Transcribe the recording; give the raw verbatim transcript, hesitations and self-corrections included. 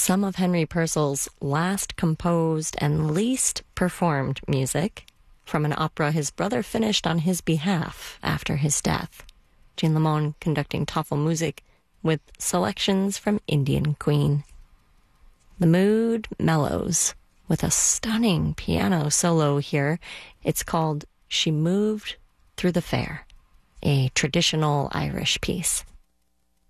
some of Henry Purcell's last composed and least performed music from an opera his brother finished on his behalf after his death. Jean Lamond conducting Tafelmusik with selections from Indian Queen. The mood mellows with a stunning piano solo here. It's called She Moved Through the Fair, a traditional Irish piece.